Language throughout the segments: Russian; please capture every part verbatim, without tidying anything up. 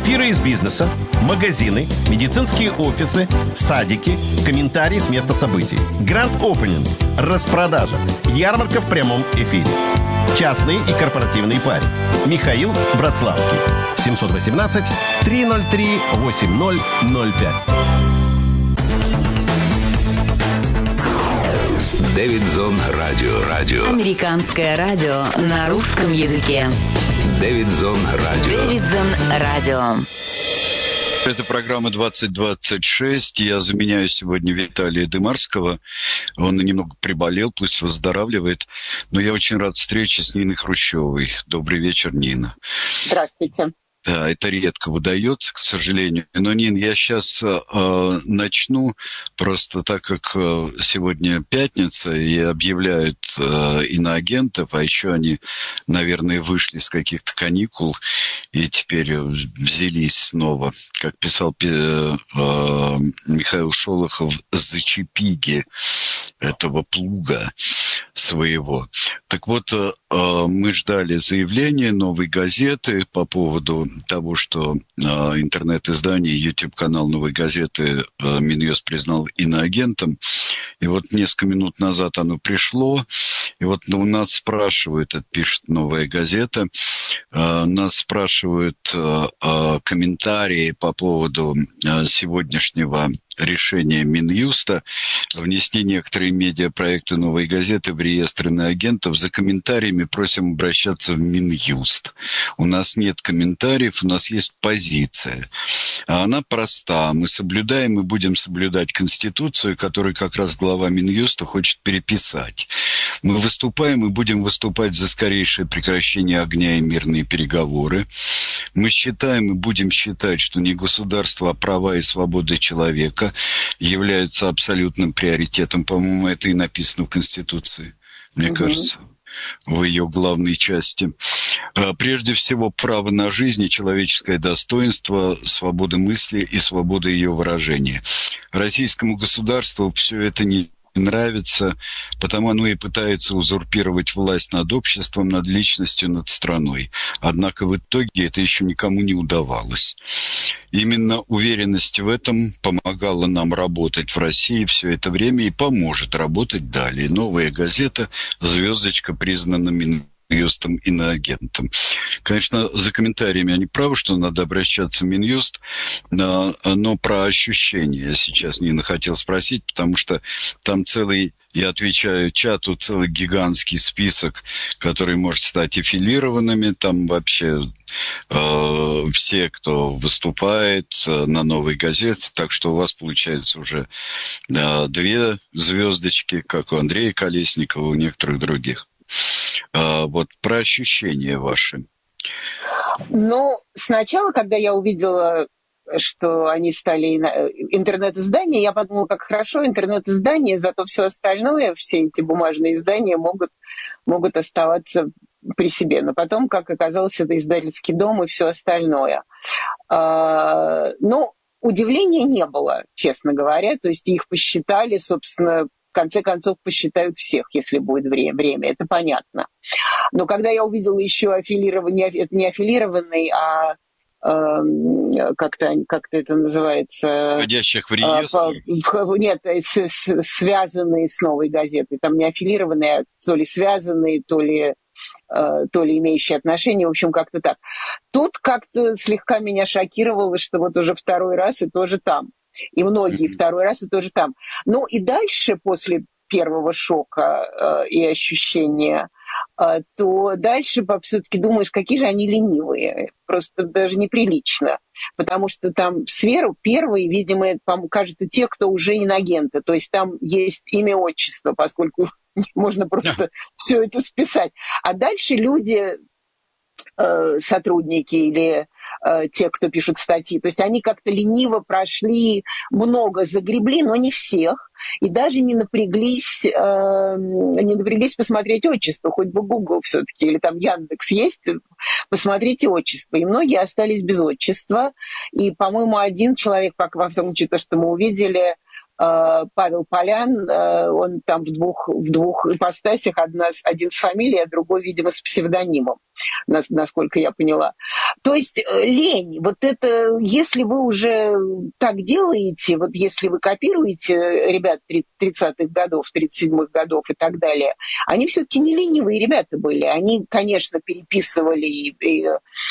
Эфиры из бизнеса, магазины, медицинские офисы, садики, комментарии с места событий. Гранд-опенинг, распродажа, ярмарка в прямом эфире. Частные и корпоративные пари. Михаил Братславский. семь один восемь три ноль три восемь ноль ноль пять. Дэвидзон Радио. Радио. Американское радио на русском языке. Дэвидзон Радио. Дэвидзон Радио. Это программа двадцать двадцать шесть. Я заменяю сегодня Виталия Дымарского. Он немного приболел, пусть выздоравливает. Но я очень рад встрече с Ниной Хрущевой. Добрый вечер, Нина. Здравствуйте. Да, это редко удается, к сожалению. Но, Нин, я сейчас э, начну, просто так как э, сегодня пятница, и объявляют э, иноагентов, а еще они, наверное, вышли с каких-то каникул и теперь взялись снова, как писал э, э, Михаил Шолохов, за чипиги этого плуга своего. Так вот, э, мы ждали заявления «Новой газеты» по поводу того, что э, интернет-издание, YouTube-канал «Новой газеты» э, Минюст признал иноагентом. И вот несколько минут назад оно пришло. И вот ну, нас спрашивают, это пишет «Новая газета», э, нас спрашивают э, э, комментарии по поводу э, сегодняшнего решения Минюста внести некоторые медиапроекты «Новой газеты» в реестр иноагентов. За комментариями просим обращаться в Минюст. У нас нет комментариев, у нас есть позиция. А она проста. Мы соблюдаем и будем соблюдать Конституцию, которую как раз глава Минюста хочет переписать. Мы выступаем и будем выступать за скорейшее прекращение огня и мирные переговоры. Мы считаем и будем считать, что не государство, а права и свободы человека являются абсолютным приоритетом. По-моему, это и написано в Конституции, мне угу. кажется, в ее главной части. Прежде всего, право на жизнь и человеческое достоинство, свобода мысли и свобода ее выражения. Российскому государству все это не нравится, потому оно и пытается узурпировать власть над обществом, над личностью, над страной. Однако в итоге это еще никому не удавалось. Именно уверенность в этом помогала нам работать в России все это время и поможет работать далее. «Новая газета», звездочка, признана Минюстом иноагентом. Конечно, за комментариями они правы, что надо обращаться в Минюст, но, но про ощущения я сейчас, Нина, хотел спросить, потому что там целый, я отвечаю чату, целый гигантский список, который может стать аффилированными, там вообще э, все, кто выступает на «Новой газете», так что у вас получается уже э, две звездочки, как у Андрея Колесникова, у некоторых других. А, вот про ощущения ваши. Ну, сначала, когда я увидела, что они стали интернет-издания, я подумала, как хорошо, интернет-издания, зато все остальное, все эти бумажные издания могут, могут оставаться при себе. Но потом, как оказалось, это издательский дом и все остальное. А, ну, удивления не было, честно говоря. То есть их посчитали, собственно, в конце концов, посчитают всех, если будет время, время, это понятно. Но когда я увидела еще аффилированный, это не аффилированный, а э, как-то, как-то это называется... Входящих в реестр? Э, нет, с, с, связанные с «Новой газетой». Там не аффилированные, а то ли связанные, то ли, э, то ли имеющие отношения, в общем, как-то так. Тут как-то слегка меня шокировало, что вот уже второй раз и тоже там. И многие mm-hmm. второй раз и тоже там. Ну и дальше, после первого шока э, и ощущения, э, то дальше все-таки думаешь, какие же они ленивые. Просто даже неприлично. Потому что там в сферу первые, видимо, кажется, те, кто уже иноагенты. То есть там есть имя, отчество, поскольку можно просто yeah. все это списать. А дальше люди... сотрудники или э, те, кто пишут статьи. То есть они как-то лениво прошли, много загребли, но не всех. И даже не напряглись, э, не напряглись посмотреть отчество. Хоть бы Google все-таки, или там Яндекс есть, посмотрите отчество. И многие остались без отчества. И, по-моему, один человек, во всяком случае, то, что мы увидели, Павел Полян, он там в двух, в двух ипостасях, одна, один с фамилией, а другой, видимо, с псевдонимом. насколько я поняла. То есть лень, вот это, если вы уже так делаете, вот если вы копируете ребят тридцатых годов, тридцать седьмых годов и так далее, они все-таки не ленивые ребята были. Они, конечно, переписывали и, и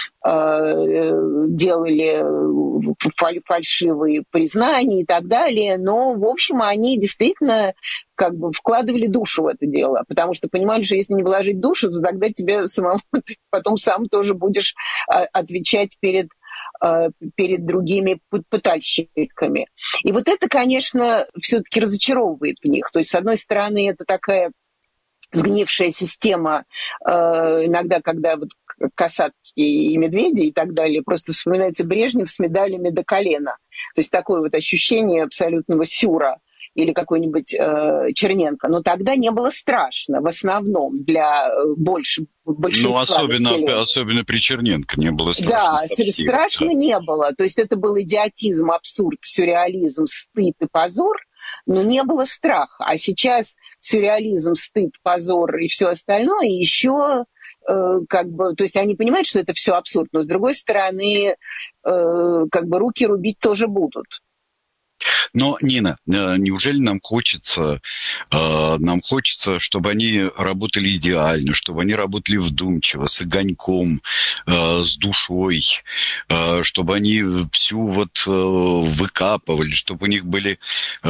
э, делали фальшивые признания и так далее, но, в общем, они действительно как бы вкладывали душу в это дело, потому что понимали, что если не вложить душу, то тогда тебе самому, ты потом сам тоже будешь отвечать перед, перед другими пытальщиками. И вот это, конечно, все-таки разочаровывает в них. То есть, с одной стороны, это такая сгнившая система, иногда, когда вот касатки и медведи и так далее, просто вспоминается Брежнев с медалями до колена. То есть такое вот ощущение абсолютного сюра или какой-нибудь э, Черненко. Но тогда не было страшно, в основном, для больш... большинства Ну, особенно, населения. особенно при Черненко не было страшно. Да, совсем, страшно да. не было. То есть это был идиотизм, абсурд, сюрреализм, стыд и позор, но не было страха. А сейчас сюрреализм, стыд, позор и все остальное еще э, как бы... То есть они понимают, что это все абсурд, но с другой стороны, э, как бы руки рубить тоже будут. Но, Нина, неужели нам хочется, нам хочется, чтобы они работали идеально, чтобы они работали вдумчиво, с огоньком, с душой, чтобы они всю вот выкапывали, чтобы у них были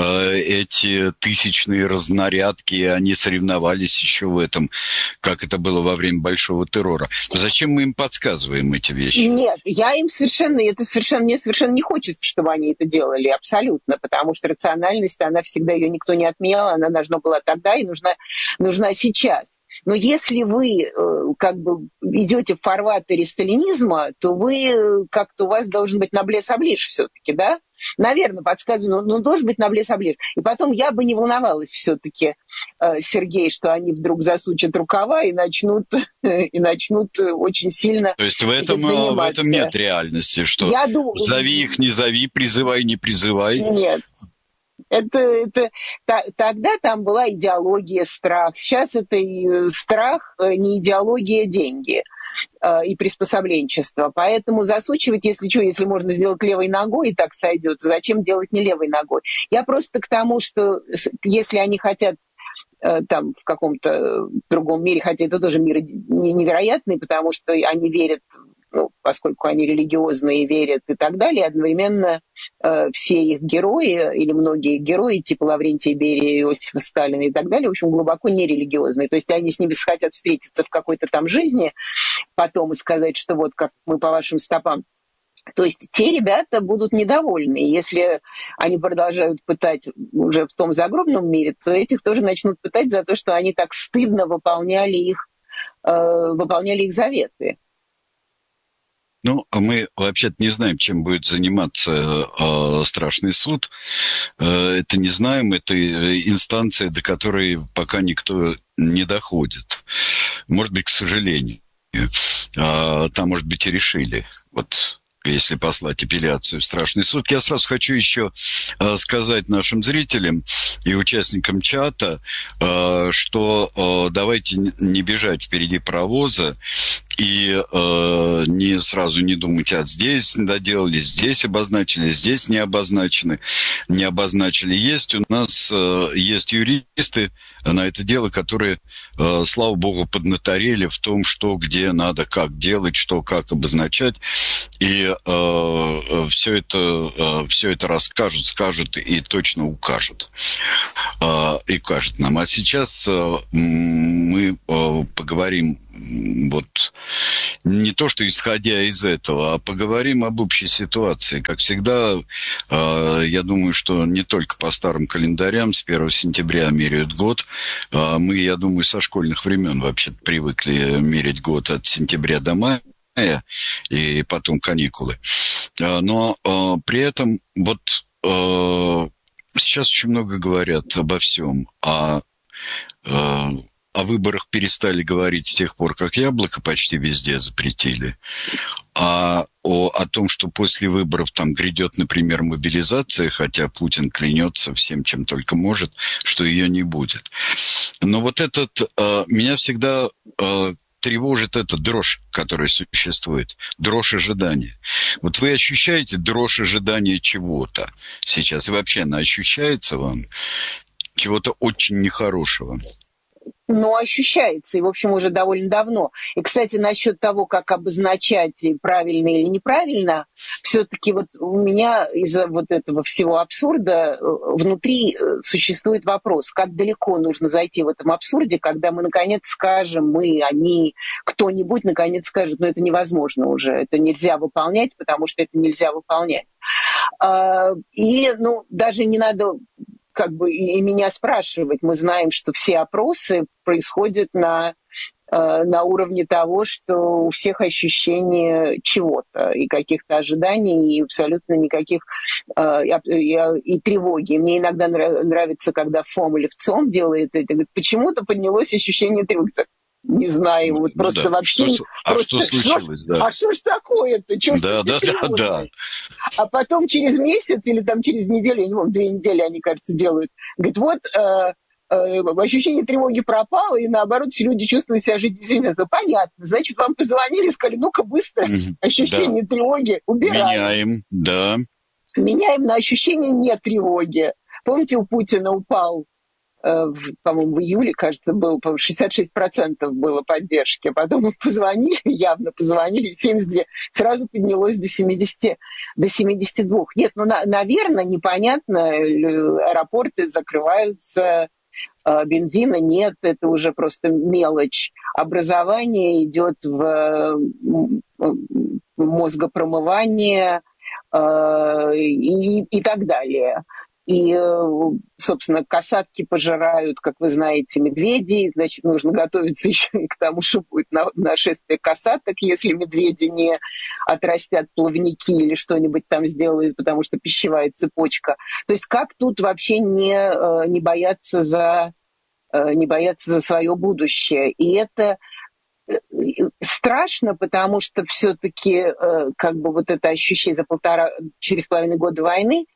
эти тысячные разнарядки, и они соревновались еще в этом, как это было во время Большого террора. Зачем мы им подсказываем эти вещи? Нет, я им совершенно, это совершенно, мне совершенно не хочется, чтобы они это делали, абсолютно. Потому что рациональность, она всегда, ее никто не отменял, она должна была тогда и нужна, нужна сейчас. Но если вы как бы идете в фарватере сталинизма, то вы как-то, у вас должен быть наблес-оближ все-таки, да? Наверное, подсказываю, но, но должен быть наблес-оближ. И потом я бы не волновалась все-таки, Сергей, что они вдруг засучат рукава и начнут, и начнут очень сильно То есть в этом, в этом нет реальности, что я думаю, зови их, не зови, призывай, не призывай. Нет. Это, это, та, тогда там была идеология, страх. Сейчас это и страх, не идеология, деньги э, и приспособленчество. Поэтому засучивать, если что, если можно сделать левой ногой, и так сойдет, зачем делать не левой ногой? Я просто к тому, что если они хотят э, там в каком-то другом мире, хотя это тоже мир невероятный, потому что они верят, ну, поскольку они религиозные, верят и так далее, одновременно э, все их герои, или многие герои, типа Лаврентия Берия, Иосифа Сталина и так далее, в общем, глубоко нерелигиозные. То есть они с ними хотят встретиться в какой-то там жизни потом и сказать, что вот как мы по вашим стопам. То есть те ребята будут недовольны. Если они продолжают пытать уже в том загробном мире, то этих тоже начнут пытать за то, что они так стыдно выполняли их, э, выполняли их заветы. Ну, мы вообще-то не знаем, чем будет заниматься э, страшный суд. Э, это не знаем, это инстанция, до которой пока никто не доходит. Может быть, к сожалению. Э, там, может быть, и решили. Вот если послать апелляцию в страшный суд. Я сразу хочу еще э, сказать нашим зрителям и участникам чата, э, что э, давайте не бежать впереди паровоза и э, не сразу не думать, а здесь доделали, здесь обозначили, здесь не обозначены, не обозначили. Есть у нас э, есть юристы на это дело, которые, э, слава богу, поднаторели в том, что где надо, как делать, что как обозначать. И э, все это, э, все это расскажут, скажут и точно укажут. Э, и укажут нам. А сейчас э, мы э, поговорим вот не то, что исходя из этого, а поговорим об общей ситуации. Как всегда, э, я думаю, что не только по старым календарям с первого сентября меряют год. Э, мы, я думаю, со школьных времен вообще привыкли мерять год от сентября до мая. И потом каникулы. Но э, при этом вот э, сейчас очень много говорят обо всем. А, э, о выборах перестали говорить с тех пор, как яблоко почти везде запретили. А о, о том, что после выборов там грядет, например, мобилизация, хотя Путин клянется всем, чем только может, что ее не будет. Но вот этот... Э, меня всегда... Э, тревожит эта дрожь, которая существует, дрожь ожидания. Вот вы ощущаете дрожь ожидания чего-то сейчас? И вообще она ощущается вам чего-то очень нехорошего? Ну, ощущается, и, в общем, уже довольно давно. И, кстати, насчет того, как обозначать, правильно или неправильно, все-таки вот у меня из-за вот этого всего абсурда внутри существует вопрос, как далеко нужно зайти в этом абсурде, когда мы, наконец, скажем, мы, они, кто-нибудь, наконец, скажет, ну, это невозможно уже, это нельзя выполнять, потому что это нельзя выполнять. И, ну, даже не надо... как бы и меня спрашивать. Мы знаем, что все опросы происходят на, э, на уровне того, что у всех ощущение чего-то и каких-то ожиданий, и абсолютно никаких э, и, и тревоги. Мне иногда нравится, когда ФОМ или ВЦОМ делает это, говорит, почему-то поднялось ощущение тревоги. Не знаю, вот ну, просто да. вообще... Что, а просто, что случилось, что, да? А что ж такое-то? Чё да, ж да, да, да. А потом через месяц или там через неделю, я не помню, две недели они, кажется, делают, говорит, вот э, э, ощущение тревоги пропало, и наоборот, все люди чувствуют себя жизненно. Понятно, значит, вам позвонили и сказали, ну-ка быстро ощущение да. тревоги убираем. Меняем, да. Меняем на ощущение не тревоги. Помните, у Путина упал по-моему, в июле, кажется, было шестьдесят шесть процентов было поддержки. Потом мы позвонили, явно позвонили, семьдесят два, сразу поднялось до семидесяти, до семидесяти двух. Нет, ну, на, наверное, непонятно, аэропорты закрываются, бензина нет, это уже просто мелочь. Образование идет в мозгопромывание и, и так далее. И, собственно, касатки пожирают, как вы знаете, медведей. Значит, нужно готовиться еще и к тому, что будет нашествие касаток, если медведи не отрастят плавники или что-нибудь там сделают, потому что пищевая цепочка. То есть как тут вообще не, не бояться за, не бояться за свое будущее? И это страшно, потому что все-таки как бы вот это ощущение за полтора, четыре с половиной года войны,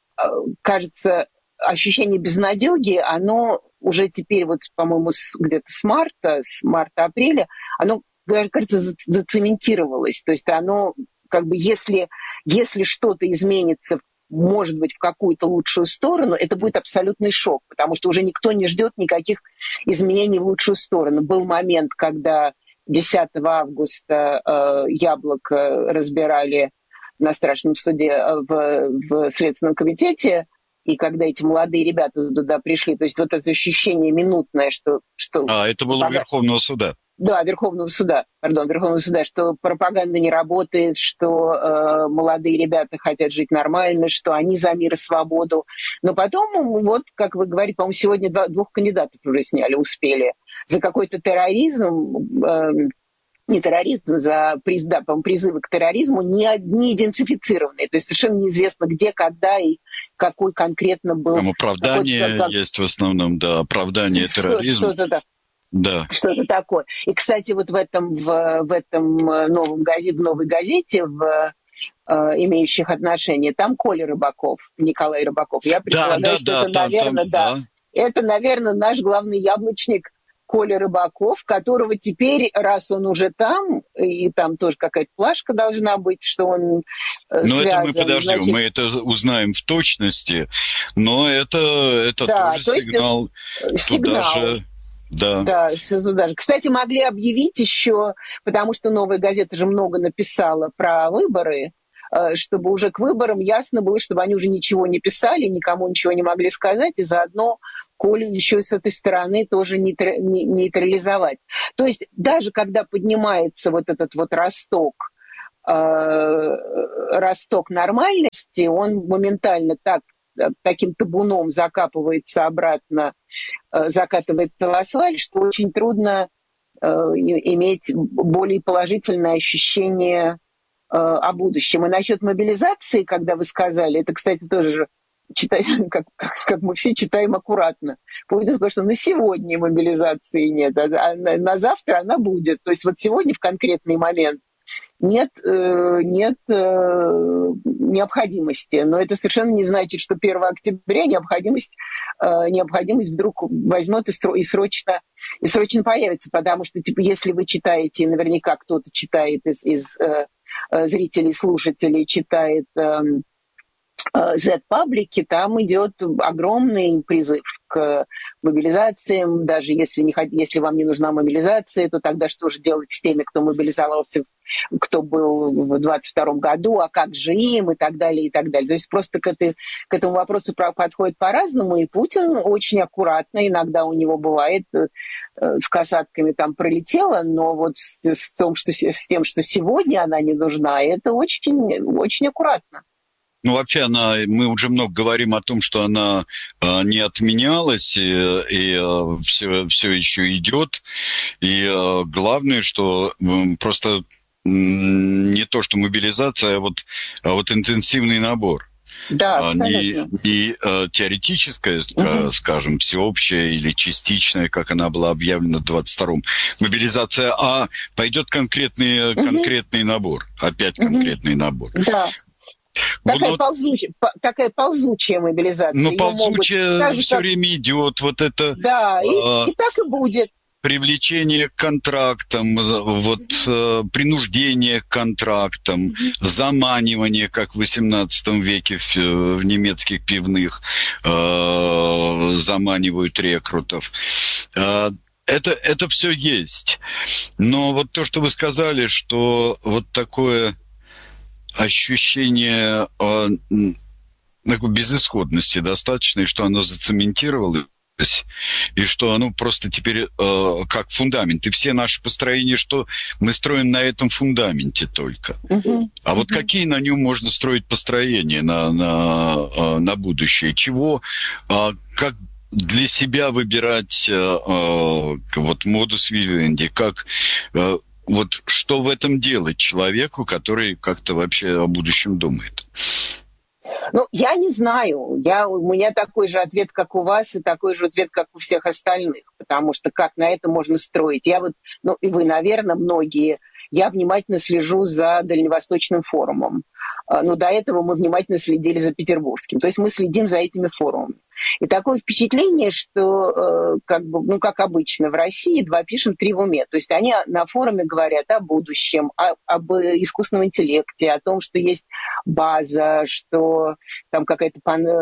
кажется, ощущение безнадёги, оно уже теперь, вот, по-моему, с, где-то с марта, с марта-апреля, оно, кажется, зацементировалось. То есть оно, как бы, если, если что-то изменится, может быть, в какую-то лучшую сторону, это будет абсолютный шок, потому что уже никто не ждет никаких изменений в лучшую сторону. Был момент, когда десятого августа э, Яблоко разбирали на страшном суде в, в Следственном комитете, и когда эти молодые ребята туда пришли, то есть вот это ощущение минутное, что... что а, это было пропаганда... Верховного суда. Да, Верховного суда, пардон, Верховного суда, что пропаганда не работает, что э, молодые ребята хотят жить нормально, что они за мир и свободу. Но потом, вот, как вы говорите, по-моему, сегодня два, двух кандидатов уже сняли, успели. За какой-то терроризм... Э, не терроризм, за приз, да, призывы к терроризму не, не идентифицированные. То есть совершенно неизвестно, где, когда и какой конкретно был... Там оправдание как... есть в основном, да, оправдание терроризма. Что-то, да. Да. Что-то такое. И, кстати, вот в этом, в, в этом новом газете, в новой газете, в э, имеющих отношения, там Коля Рыбаков, Николай Рыбаков. Я предполагаю, да, да, что да, это, там, наверное, там, да, да. это, наверное, наш главный яблочник Коля Рыбаков, которого теперь, раз он уже там, и там тоже какая-то плашка должна быть, что он э, но связан. Это мы подождем, значит... мы это узнаем в точности, но это, это да, тоже то сигнал, сигнал. Даже... Да. Да, что даже. Кстати, могли объявить еще, потому что «Новая газета» же много написала про выборы, чтобы уже к выборам ясно было, чтобы они уже ничего не писали, никому ничего не могли сказать, и заодно Колю еще и с этой стороны тоже нейтрализовать. То есть даже когда поднимается вот этот вот росток, э, росток нормальности, он моментально так, таким табуном закапывается обратно, э, закатывается в асфальт, что очень трудно э, иметь более положительное ощущение о будущем. И насчет мобилизации, когда вы сказали, это, кстати, тоже читаем, как, как мы все читаем аккуратно. Путин сказал, что на сегодня мобилизации нет, а на, на завтра она будет. То есть вот сегодня в конкретный момент нет, нет необходимости. Но это совершенно не значит, что первого октября необходимость, необходимость вдруг возьмет и срочно, и срочно появится. Потому что, типа, если вы читаете, наверняка кто-то читает из, из зрителей, слушателей, читает Z-паблики, там идет огромный призыв к мобилизациям. Даже если, не, если вам не нужна мобилизация, то тогда что же делать с теми, кто мобилизовался, кто был в двадцать втором году, а как же им, и так далее, и так далее. То есть просто к, этой, к этому вопросу подходит по-разному, и Путин очень аккуратно, иногда у него бывает с касатками там пролетело, но вот с, с, том, что, с тем, что сегодня она не нужна, это очень, очень аккуратно. Ну, вообще, она, мы уже много говорим о том, что она э, не отменялась, и, и э, все, все еще идет. И э, главное, что э, просто э, не то, что мобилизация, а вот, а вот интенсивный набор. Да, абсолютно. Не, не э, теоретическая, угу. скажем, всеобщая или частичная, как она была объявлена в двадцать втором, мобилизация, а пойдет конкретный, угу. конкретный набор. Опять угу. конкретный набор. Да. Такая, ну, ползучая, такая ползучая мобилизация. Ну, ползучая могут, все как... время идет. Вот это... Да, и, а... и так и будет. Привлечение к контрактам, вот, э, принуждение к контрактам, mm-hmm. заманивание, как в восемнадцатом веке в, в немецких пивных э, заманивают рекрутов. Э, это, это все есть. Но вот то, что вы сказали, что вот такое ощущение э, такой безысходности достаточно, и что оно зацементировалось, и что оно просто теперь э, как фундамент. И все наши построения, что мы строим на этом фундаменте только. Uh-huh. А uh-huh. вот какие на нем можно строить построения на, на, на будущее? Чего, э, как для себя выбирать э, э, вот модус вивенди, как... Э, вот что в этом делать человеку, который как-то вообще о будущем думает? Ну, я не знаю. Я, у меня такой же ответ, как у вас, и такой же ответ, как у всех остальных. Потому что как на это можно строить? Я вот, ну, и вы, наверное, многие... Я внимательно слежу за Дальневосточным форумом. Но до этого мы внимательно следили за Петербургским. То есть мы следим за этими форумами. И такое впечатление, что, как бы, ну, как обычно в России, два пишем, три в уме. То есть они на форуме говорят о будущем, о, об искусственном интеллекте, о том, что есть база, что там какая-то,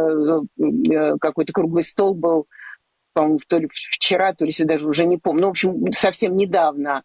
какой-то круглый стол был, по-моему, то ли вчера, то ли даже уже не помню, ну, в общем, совсем недавно,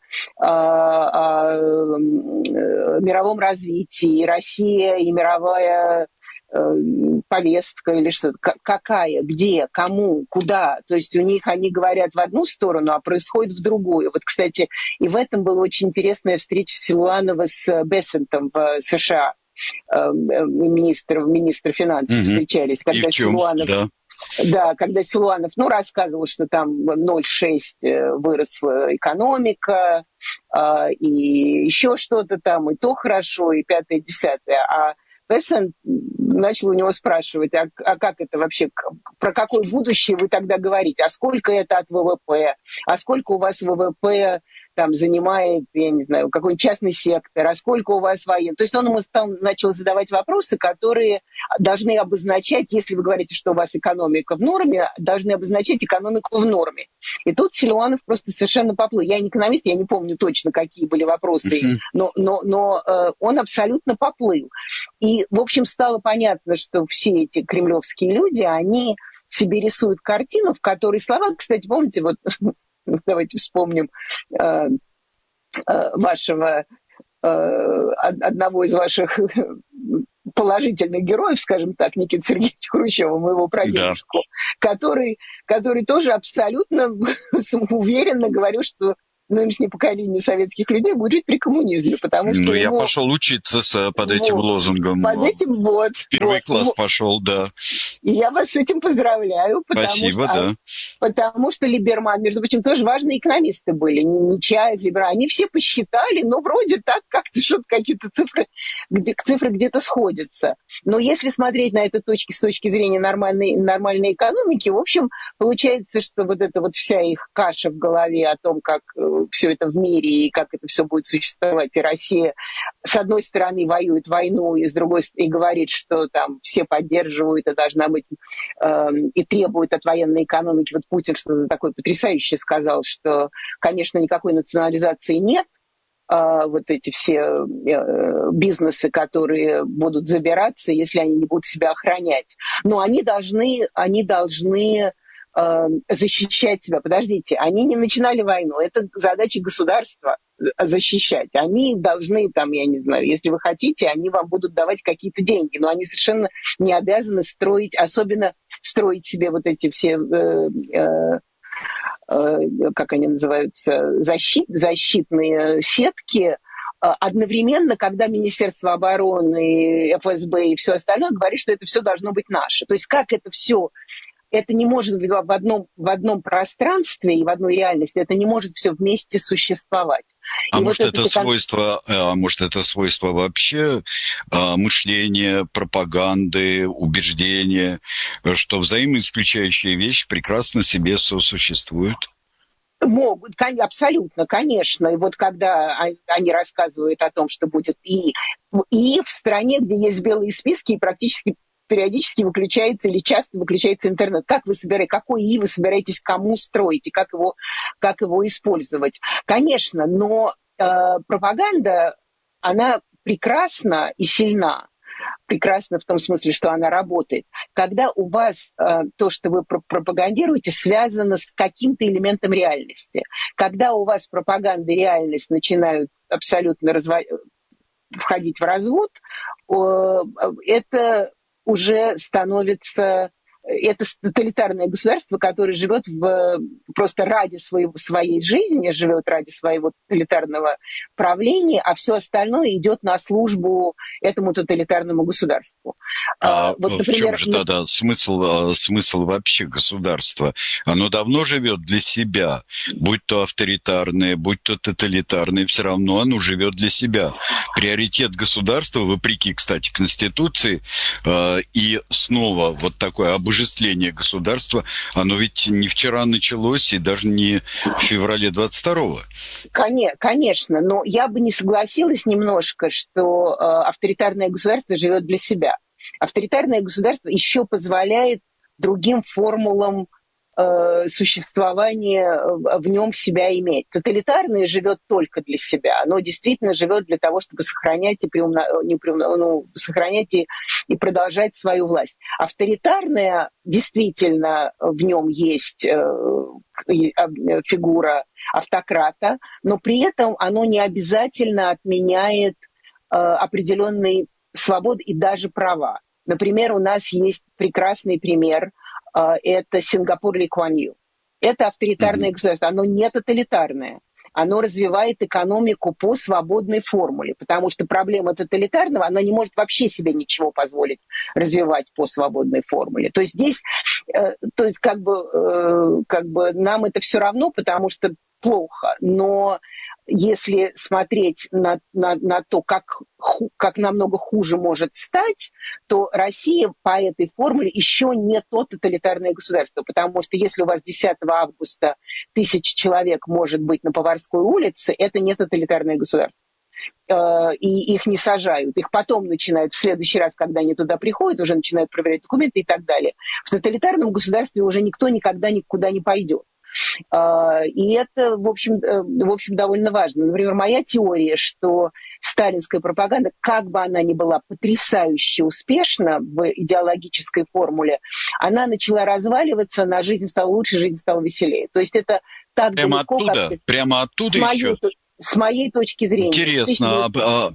о, о мировом развитии, Россия и мировая повестка или что-то. Какая, где, кому, куда. То есть у них они говорят в одну сторону, а происходит в другую. Вот, кстати, и в этом была очень интересная встреча Силуанова с Бессентом в США. Министр, министр финансов mm-hmm. встречались, когда Силуанов... Да. Да, когда Силуанов, ну, рассказывал, что там ноль целых шесть десятых выросла экономика, э, и еще что-то там, и то хорошо, и пятое, десятое. А Бессент начал у него спрашивать, а, а как это вообще, про какое будущее вы тогда говорите, а сколько это от ВВП, а сколько у вас ВВП там занимает, я не знаю, какой-нибудь частный сектор, а сколько у вас военных. То есть он ему стал, начал задавать вопросы, которые должны обозначать, если вы говорите, что у вас экономика в норме, должны обозначать экономику в норме. И тут Силуанов просто совершенно поплыл. Я не экономист, я не помню точно, какие были вопросы, uh-huh. но, но, но э, он абсолютно поплыл. И, в общем, стало понятно, что все эти кремлевские люди, они себе рисуют картину, в которой слова, кстати, помните, вот... Давайте вспомним э, э, вашего, э, одного из ваших положительных героев, скажем так, Никиты Сергеевича Хрущева, моего прадедушку, да. который, который тоже абсолютно уверенно говорил, что нынешнее поколение советских людей будет жить при коммунизме, потому что... Ну, его... я пошел учиться с, под этим вот, лозунгом. Под этим вот. Первый вот, класс вот. пошел, да. И я вас с этим поздравляю. Потому Спасибо, что, да. Потому что Либерман, между прочим, тоже важные экономисты были. Нечаев, Либерман. Они все посчитали, ну, вроде так, как-то что-то, какие-то цифры, где, цифры где-то сходятся. Но если смотреть на это точки, с точки зрения нормальной, нормальной экономики, в общем, получается, что вот эта вот вся их каша в голове о том, как все это в мире и как это все будет существовать. И Россия, с одной стороны, воюет войну, и с другой и говорит, что там все поддерживают, и должна быть, э, и требует от военной экономики. Вот Путин что-то такое потрясающее сказал, что, конечно, никакой национализации нет, э, вот эти все э, бизнесы, которые будут забираться, если они не будут себя охранять. Но они должны, они должны защищать себя. Подождите, они не начинали войну. Это задача государства защищать. Они должны, там, я не знаю, если вы хотите, они вам будут давать какие-то деньги, но они совершенно не обязаны строить, особенно строить себе вот эти все, э, э, э, как они называются, защит, защитные сетки, одновременно, когда Министерство обороны, эф эс бэ и все остальное говорит, что это все должно быть наше. То есть как это все... Это не может быть в одном, в одном пространстве и в одной реальности, это не может все вместе существовать. А и может, вот это, это свойство, а может, это свойство вообще а, мышления, пропаганды, убеждения, что взаимоисключающие вещи прекрасно себе сосуществуют? Могут, абсолютно, конечно. И вот когда они рассказывают о том, что будет и, и в стране, где есть белые списки, и практически периодически выключается или часто выключается интернет. Как вы собираетесь, какой ИИ вы собираетесь кому строить и как его, как его использовать? Конечно, но э, пропаганда, она прекрасна и сильна. Прекрасна в том смысле, что она работает. Когда у вас э, то, что вы пропагандируете, связано с каким-то элементом реальности. Когда у вас пропаганда и реальность начинают абсолютно разво... входить в развод, э, это... уже становится... Это тоталитарное государство, которое живет в, просто ради своего, своей жизни, живет ради своего тоталитарного правления, а все остальное идет на службу этому тоталитарному государству. А вот, в например, чем же тогда смысл, смысл вообще государства? Оно давно живет для себя, будь то авторитарное, будь то тоталитарное, все равно оно живет для себя. Приоритет государства, вопреки, кстати, Конституции, и снова вот такое обожествление Обожествление государства, оно ведь не вчера началось и даже не в феврале двадцать второго. Конечно, но я бы не согласилась немножко, что э, авторитарное государство живет для себя. Авторитарное государство еще позволяет другим формулам э, существования в нем себя иметь. Тоталитарное живет только для себя. Оно действительно живет для того, чтобы сохранять и, приумно... не приумно... ну, сохранять и... и продолжать свою власть. Авторитарное действительно в нем есть э, фигура автократа, но при этом оно не обязательно отменяет э, определенные свободы и даже права. Например, у нас есть прекрасный пример. Это Сингапур Ли Куан Ю. Это авторитарное mm-hmm. государство, оно не тоталитарное. Оно развивает экономику по свободной формуле, потому что проблема тоталитарного, она не может вообще себе ничего позволить развивать по свободной формуле. То есть здесь, э, то есть как бы, э, как бы нам это все равно, потому что плохо, но если смотреть на, на, на то, как, как намного хуже может стать, то Россия по этой формуле еще не то тоталитарное государство, потому что если у вас десятого августа тысяча человек может быть на Поварской улице, это не тоталитарное государство. И их не сажают. Их потом начинают, в следующий раз, когда они туда приходят, уже начинают проверять документы и так далее. В тоталитарном государстве уже никто никогда никуда не пойдет. И это, в общем, в общем, довольно важно. Например, моя теория, что сталинская пропаганда, как бы она ни была потрясающе успешна в идеологической формуле, она начала разваливаться, на жизнь стала лучше, жизнь стала веселее. То есть это так прямо далеко, оттуда, как... Прямо оттуда еще? С моей точки зрения. Интересно, а, а,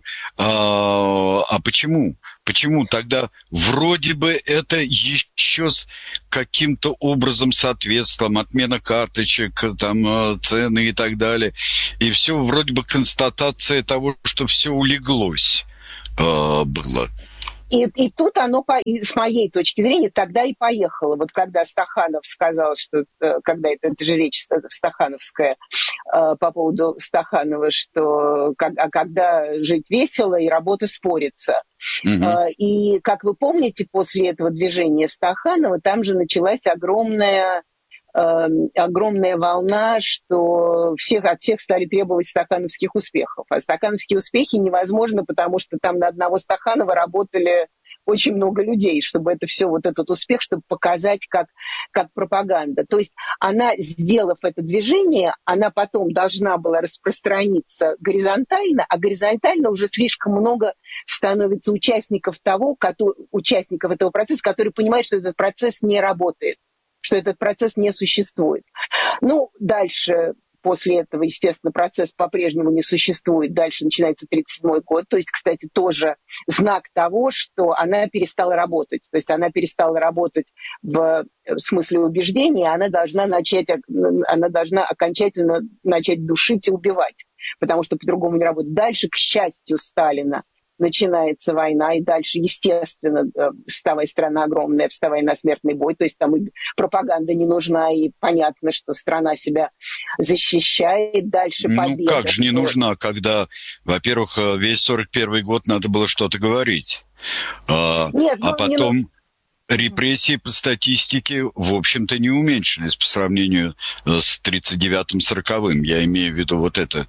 а, а почему? Почему тогда вроде бы это еще с каким-то образом соответствием, отмена карточек, там, цены и так далее, и все вроде бы констатация того, что все улеглось э, было. И, и тут оно, и с моей точки зрения, тогда и поехало. Вот когда Стаханов сказал, что, когда это, это же речь стахановская по поводу Стаханова, что а когда жить весело и работа спорится. Угу. И, как вы помните, после этого движения Стаханова там же началась огромная э, огромная волна, что всех, от всех стали требовать стахановских успехов. А стахановские успехи невозможны, потому что там на одного Стаханова работали очень много людей, чтобы это все, вот этот успех, чтобы показать как, как пропаганда. То есть она, сделав это движение, она потом должна была распространиться горизонтально, а горизонтально уже слишком много становится участников того, который, участников этого процесса, которые понимают, что этот процесс не работает, что этот процесс не существует. Ну, дальше... После этого, естественно, процесс по-прежнему не существует. Дальше начинается тридцать седьмой год. То есть, кстати, тоже знак того, что она перестала работать. То есть она перестала работать в смысле убеждения, она должна начать, она должна окончательно начать душить и убивать, потому что по-другому не работает. Дальше, к счастью Сталина, начинается война, и дальше, естественно, вставай, страна огромная, вставай на смертный бой, то есть там и пропаганда не нужна, и понятно, что страна себя защищает, дальше победа. Ну, как же не нужна, когда, во-первых, весь сорок первый год надо было что-то говорить, Нет, а ну, потом... Не... Репрессии по статистике, в общем-то, не уменьшились по сравнению с тридцать девятым сороковым. Я имею в виду вот это...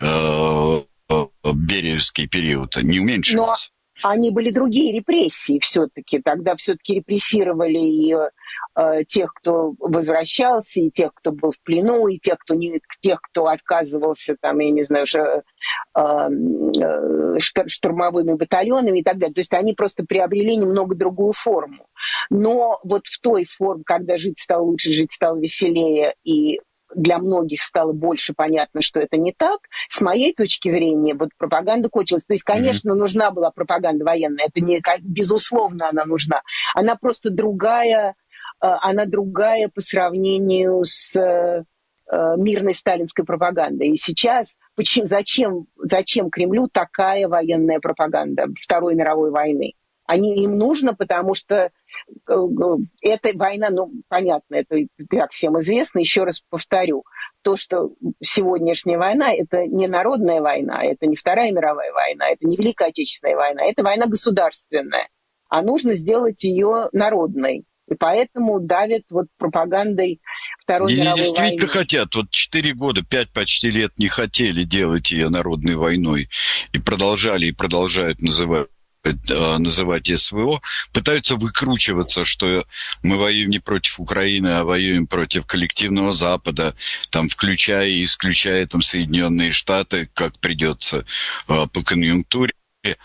Бериевский период не уменьшились. Но они были другие репрессии все-таки. Тогда все-таки репрессировали и э, тех, кто возвращался, и тех, кто был в плену, и тех, кто, не, тех, кто отказывался, там, я не знаю, уже, э, штурмовыми батальонами и так далее. То есть они просто приобрели немного другую форму. Но вот в той форме, когда жить стало лучше, жить стало веселее, и для многих стало больше понятно, что это не так. С моей точки зрения, вот пропаганда кончилась. То есть, конечно, mm-hmm. нужна была пропаганда военная. Это не, безусловно, она нужна. Она просто другая, она другая по сравнению с мирной сталинской пропагандой. И сейчас почему, зачем, зачем Кремлю такая военная пропаганда Второй мировой войны? Они, им нужно, потому что эта война, ну, понятно, это как всем известно, еще раз повторю, то, что сегодняшняя война, это не народная война, это не Вторая мировая война, это не Великая Отечественная война, это война государственная, а нужно сделать ее народной. И поэтому давят вот пропагандой Второй и мировой войны. И действительно хотят. Вот четыре года, пять почти лет не хотели делать ее народной войной. И продолжали, и продолжают называть. называть СВО, пытаются выкручиваться, что мы воюем не против Украины, а воюем против коллективного Запада, там, включая и исключая там, Соединенные Штаты, как придется по конъюнктуре.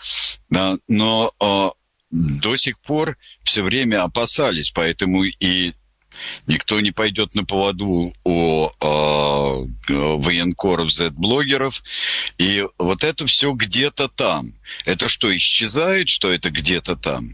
Но до сих пор все время опасались, поэтому и никто не пойдет на поводу у э, военкоров, зет-блогеров. И вот это все где-то там. Это что, исчезает, что это где-то там?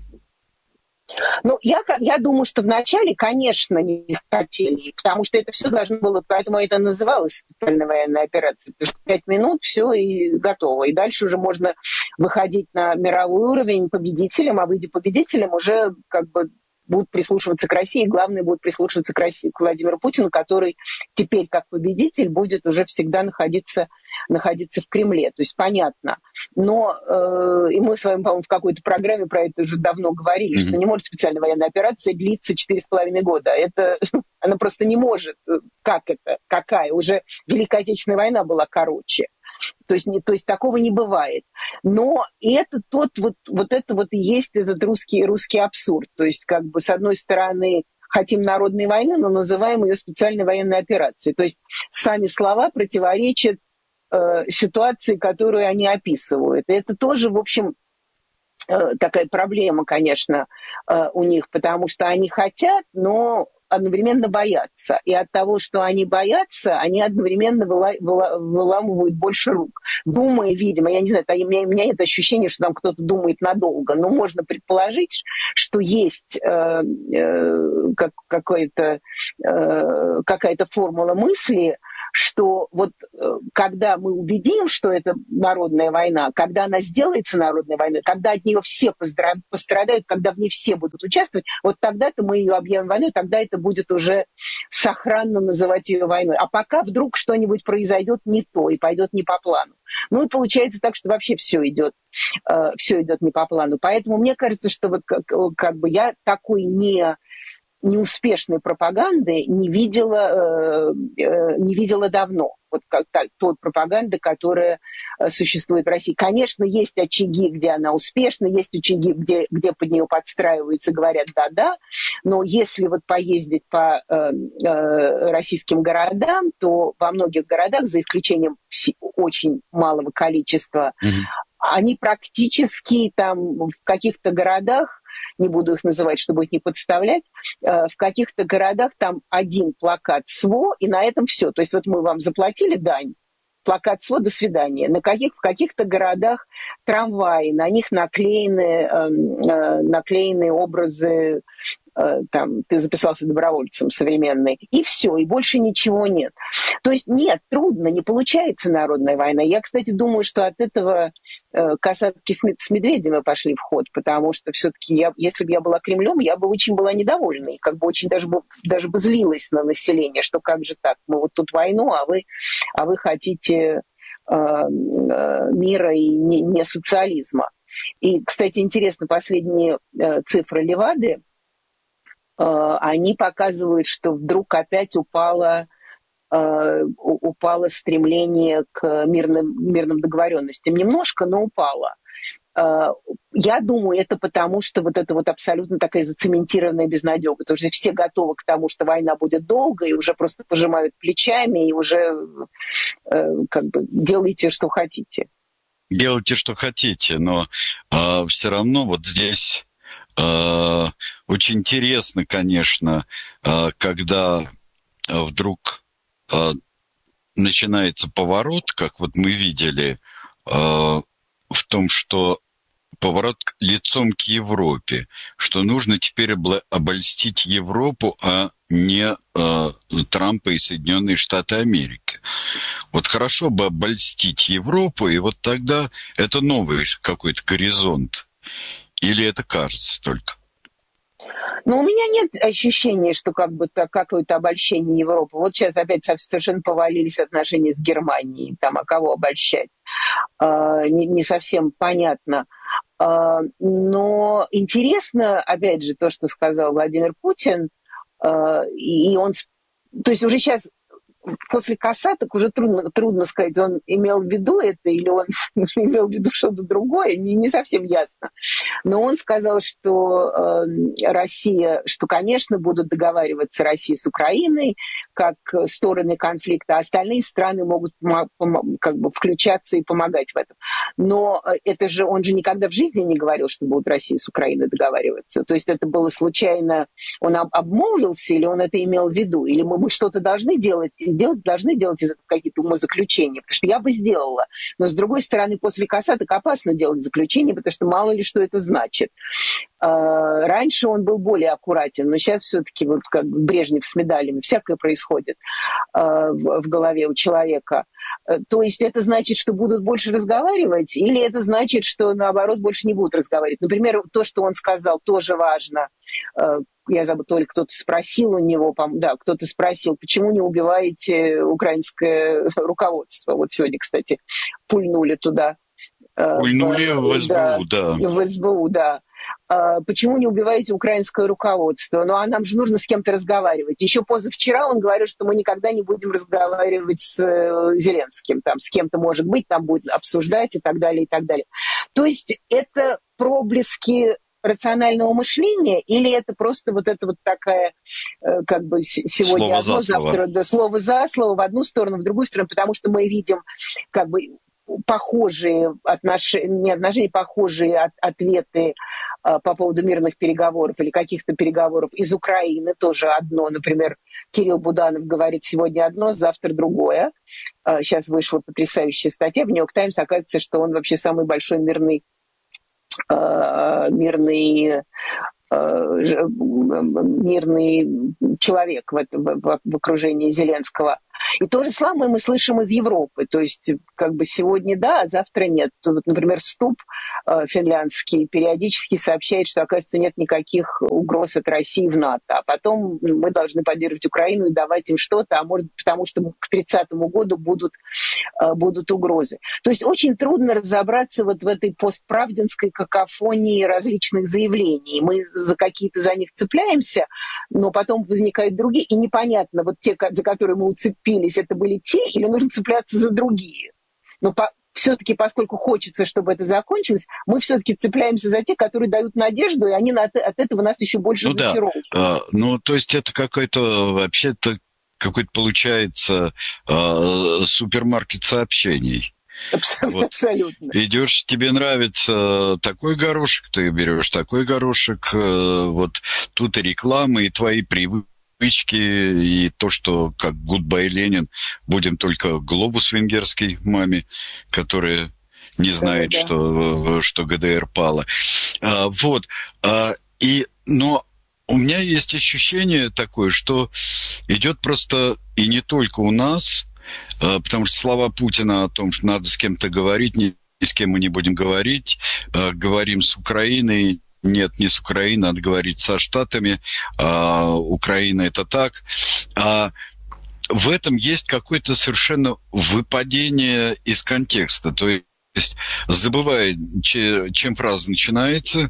Ну, я, я думаю, что вначале, конечно, не хотели, потому что это все должно было, поэтому это называлось специальная военная операция. Потому что пять минут, все, и готово. И дальше уже можно выходить на мировой уровень победителем, а выйдя победителем, уже как бы будут прислушиваться к России, главное, будут прислушиваться к России, к Владимиру Путину, который теперь, как победитель, будет уже всегда находиться, находиться в Кремле. То есть понятно. Но э, и мы с вами, по-моему, в какой-то программе про это уже давно говорили, mm-hmm. что не может специальная военная операция длиться четыре с половиной года. Это, она просто не может. Как это? Какая? Уже Великая Отечественная война была короче. То есть, не, то есть такого не бывает. Но это тот вот, вот это вот и есть этот русский, русский абсурд. То есть как бы с одной стороны хотим народной войны, но называем ее специальной военной операцией. То есть сами слова противоречат э, ситуации, которую они описывают. И это тоже, в общем, э, такая проблема, конечно, э, у них, потому что они хотят, но одновременно боятся. И от того, что они боятся, они одновременно выла- выла- выламывают больше рук. Думая, видимо, я не знаю, у меня, у меня нет ощущения, что там кто-то думает надолго, но можно предположить, что есть э, э, как, какая-то, э, какая-то формула мысли, что вот э, когда мы убедим, что это народная война, когда она сделается народной войной, когда от нее все пострадают, когда в ней все будут участвовать, вот тогда-то мы ее объявим войной, тогда это будет уже сохранно называть ее войной. А пока вдруг что-нибудь произойдет не то и пойдет не по плану. Ну и получается так, что вообще все идет, э, все идет не по плану. Поэтому мне кажется, что вот как, как бы я такой не... неуспешной пропаганды не видела, э, э, не видела давно. Вот как так, той пропаганды, которая э, существует в России. Конечно, есть очаги, где она успешна, есть очаги, где, где под нее подстраиваются, говорят «да-да», но если вот поездить по э, э, российским городам, то во многих городах, за исключением очень малого количества, mm-hmm. они практически там в каких-то городах, не буду их называть, чтобы их не подставлять, в каких-то городах там один плакат СВО, и на этом все. То есть вот мы вам заплатили дань, плакат СВО, до свидания. На каких, в каких-то городах трамваи, на них наклеены, э, наклеены образы, э, там, ты записался добровольцем современный, и все, и больше ничего нет. То есть нет, трудно, не получается народная война. Я, кстати, думаю, что от этого э, касатки с медведями пошли в ход, потому что все-таки, я, если бы я была Кремлем, я бы очень была недовольна, и как бы очень даже бы, даже бы злилась на население, что как же так, мы вот тут войну, а вы, а вы хотите э, э, мира и не, не социализма. И, кстати, интересно, последние э, цифры Левады, они показывают, что вдруг опять упало, упало стремление к мирным, мирным договоренностям. Немножко, но упало. Я думаю, это потому, что вот это вот абсолютно такая зацементированная безнадега. Потому что все готовы к тому, что война будет долго, и уже просто пожимают плечами, и уже как бы делайте, что хотите. Делайте, что хотите, но э, все равно вот здесь... Uh, очень интересно, конечно, uh, когда uh, вдруг uh, начинается поворот, как вот мы видели, uh, в том, что поворот лицом к Европе, что нужно теперь обольстить Европу, а не uh, Трампа и Соединенные Штаты Америки. Вот хорошо бы обольстить Европу, и вот тогда это новый какой-то горизонт. Или это кажется только? Но у меня нет ощущения, что как бы какое-то обольщение Европы. Вот сейчас опять совершенно повалились отношения с Германией. Там, а кого обольщать? А, не, не совсем понятно. А, но интересно, опять же, то, что сказал Владимир Путин. А, и он... То есть уже сейчас... После касаток уже трудно, трудно сказать, он имел в виду это или он имел в виду что-то другое, не, не совсем ясно. Но он сказал, что э, Россия, что, конечно, будут договариваться Россия с Украиной как стороны конфликта, а остальные страны могут как бы включаться и помогать в этом. Но это же, он же никогда в жизни не говорил, что будут Россия с Украиной договариваться. То есть это было случайно, он обмолвился или он это имел в виду, или мы, мы что-то должны делать, делать, должны делать из этого какие-то умозаключения, потому что я бы сделала. Но, с другой стороны, после касаток опасно делать заключения, потому что мало ли что это значит. Раньше он был более аккуратен, но сейчас все-таки вот как Брежнев с медалями, всякое происходит в голове у человека. То есть это значит, что будут больше разговаривать, или это значит, что, наоборот, больше не будут разговаривать? Например, то, что он сказал, тоже важно. Я забыла, то ли кто-то спросил у него, да, кто-то спросил, почему не убиваете украинское руководство? Вот сегодня, кстати, пульнули туда. Пульнули в, в СБУ, да. да. В СБУ, да. Почему не убиваете украинское руководство? Ну, а нам же нужно с кем-то разговаривать. Еще позавчера он говорил, что мы никогда не будем разговаривать с Зеленским. Там, с кем-то, может быть, там будет обсуждать и так далее, и так далее. То есть это проблески рационального мышления, или это просто вот это вот такая, как бы сегодня слово одно, завтра да, слово за слово в одну сторону, в другую сторону, потому что мы видим как бы похожие отношения, не отношения, похожие от, ответы а, по поводу мирных переговоров или каких-то переговоров из Украины, тоже одно, например, Кирилл Буданов говорит сегодня одно, завтра другое. А, сейчас вышла потрясающая статья в «Нью-Йорк Таймс», оказывается, что он вообще самый большой мирный мирный, мирный человек в, в, в окружении Зеленского. И то же самое мы слышим из Европы. То есть как бы сегодня да, а завтра нет. Вот, например, СТУП финляндский периодически сообщает, что, оказывается, нет никаких угроз от России в НАТО. А потом мы должны поддерживать Украину и давать им что-то, а может потому что к тридцатому году будут будут угрозы. То есть очень трудно разобраться вот в этой постправдинской какофонии различных заявлений. Мы за какие-то за них цепляемся, но потом возникают другие, и непонятно, вот те, за которые мы уцепились, это были те, или нужно цепляться за другие. Но по, все-таки, поскольку хочется, чтобы это закончилось, мы все-таки цепляемся за те, которые дают надежду, и они от, от этого нас еще больше ну зачаровывают. Да. А, ну, то есть это какой-то, вообще-то, какой-то получается а, супермаркет сообщений. Абсолютно. Вот. Абсолютно. Идешь, тебе нравится такой горошек, ты берешь такой горошек, вот тут и реклама, и твои привычки, и то, что как Goodbye Ленин, будем только глобус венгерский маме, которая не знает, да, да. Что, что ГДР пала. А, вот. А, и, но у меня есть ощущение такое, что идет просто, и не только у нас, потому что слова Путина о том, что надо с кем-то говорить, ни с кем мы не будем говорить, говорим с Украиной, нет, не с Украиной, надо говорить со Штатами, а Украина это так. А в этом есть какое-то совершенно выпадение из контекста, то есть забывая, чем фраза начинается,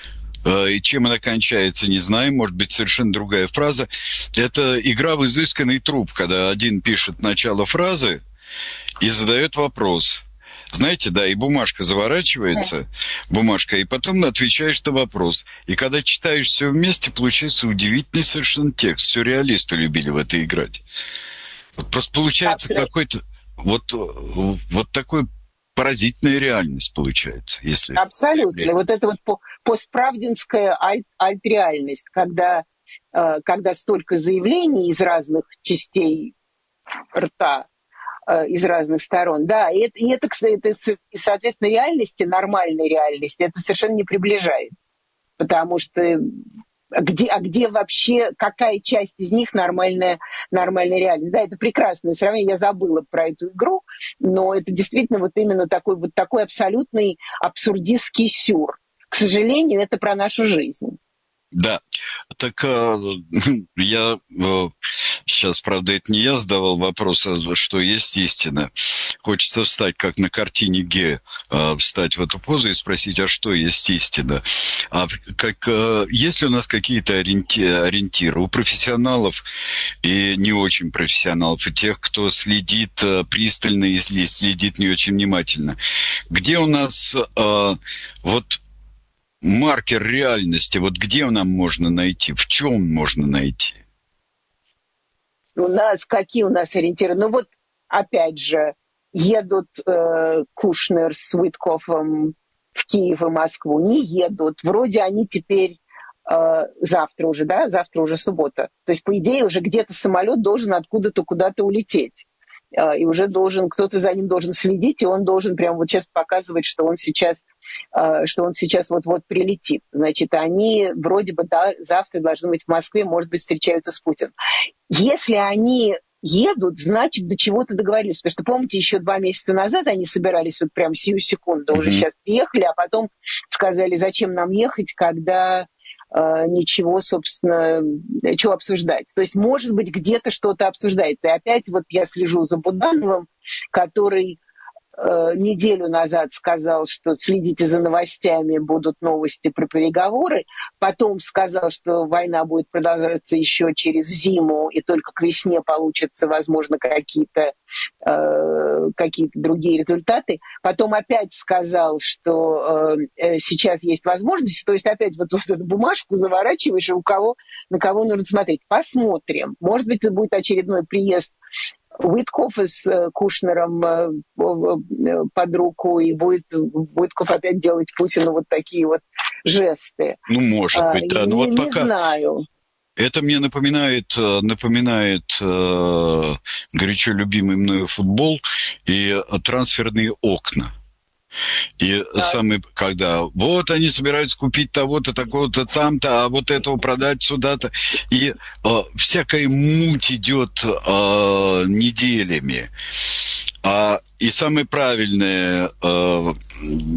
и чем она кончается, не знаю, может быть, совершенно другая фраза. Это игра в изысканный труп, когда один пишет начало фразы и задает вопрос. Знаете, да, и бумажка заворачивается, бумажка, и потом отвечаешь на вопрос. И когда читаешь все вместе, получается удивительный совершенно текст. Сюрреалисты любили в это играть. Вот просто получается Абсолютно. какой-то вот, вот такой поразительная реальность получается. Если... Абсолютно. Вот это вот постправдинская аль- альт-реальность, когда, э, когда столько заявлений из разных частей рта, э, из разных сторон. Да, и это, и это, кстати, это, соответственно, реальности, нормальной реальности, это совершенно не приближает. Потому что а где, а где вообще, какая часть из них нормальная, нормальная реальность? Да, это прекрасное сравнение, я забыла про эту игру, но это действительно вот именно такой, вот такой абсолютный абсурдистский сюр. К сожалению, это про нашу жизнь. Да, так э, я э, сейчас, правда, это не я задавал вопрос, а что есть истина. Хочется встать, как на картине Ге, э, встать в эту позу и спросить, а что есть истина? А как, э, есть ли у нас какие-то ориентиры у профессионалов и не очень профессионалов, и тех, кто следит э, пристально и следит не очень внимательно? Где у нас э, вот... маркер реальности, вот где нам можно найти, в чем можно найти? У нас, какие у нас ориентиры? Ну вот, опять же, едут э, Кушнер с Уиткофом в Киев и Москву, не едут. Вроде они теперь э, завтра уже, да, завтра уже суббота. То есть, по идее, уже где-то самолет должен откуда-то куда-то улететь. И уже должен, кто-то за ним должен следить, и он должен прямо вот сейчас показывать, что он сейчас, что он сейчас вот-вот прилетит. Значит, они вроде бы да, завтра должны быть в Москве, может быть, встречаются с Путиным. Если они едут, значит, до чего-то договорились. Потому что, помните, еще два месяца назад они собирались вот прям сию секунду, mm-hmm. уже сейчас приехали, а потом сказали, зачем нам ехать, когда... ничего, собственно, чего обсуждать. То есть, может быть, где-то что-то обсуждается. И опять вот я слежу за Будановым, который э, неделю назад сказал, что следите за новостями, будут новости про переговоры. Потом сказал, что война будет продолжаться еще через зиму, и только к весне получатся, возможно, какие-то, э, какие-то другие результаты. Потом опять сказал, что э, сейчас есть возможность. То есть опять вот, вот эту бумажку заворачиваешь, и у кого, на кого нужно смотреть. Посмотрим. Может быть, это будет очередной приезд Уиткофа с Кушнером под руку, и будет Уиткоф опять делать Путину вот такие вот жесты. Ну, может быть, да. Не, Но вот не пока... знаю. Это мне напоминает, напоминает э, горячо любимый мною футбол и трансферные окна. И да. самый, когда вот они собираются купить того-то, такого-то там-то, а вот этого продать сюда-то. И э, всякая муть идет э, неделями. А, и самая правильная э,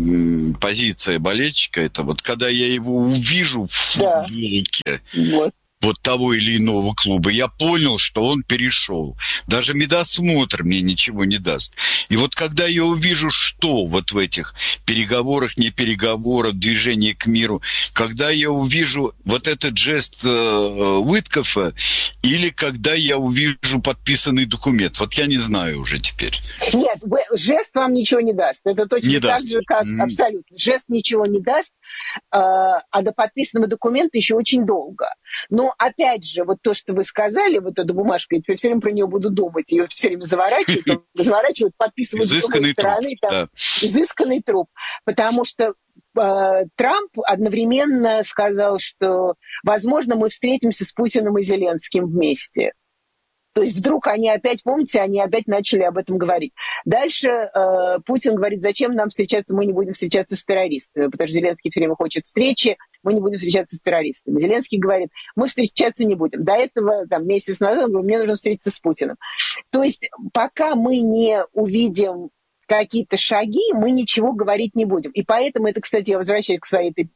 позиция болельщика, это вот когда я его увижу в футболке, да. вот. вот того или иного клуба, я понял, что он перешел. Даже медосмотр мне ничего не даст. И вот когда я увижу, что вот в этих переговорах, не переговорах, движении к миру, когда я увижу вот этот жест э, Уиткофа, или когда я увижу подписанный документ, вот я не знаю уже теперь. Нет, жест вам ничего не даст. Это точно не так даст. же, как mm. абсолютно. Жест ничего не даст, а до подписанного документа еще очень долго. Но опять же, вот то, что вы сказали, вот эта бумажка, я теперь все время про нее буду думать, ее все время заворачивают, заворачивают, подписывают с другой стороны, там, изысканный труп. Потому что э, Трамп одновременно сказал, что, возможно, мы встретимся с Путиным и Зеленским вместе. То есть вдруг они опять, помните, они опять начали об этом говорить. Дальше э, Путин говорит, зачем нам встречаться, мы не будем встречаться с террористами, потому что Зеленский все время хочет встречи, мы не будем встречаться с террористами. Зеленский говорит, мы встречаться не будем. До этого, там, месяц назад, он говорит, мне нужно встретиться с Путиным. То есть пока мы не увидим какие-то шаги, мы ничего говорить не будем. И поэтому это, кстати, я возвращаюсь к своей этой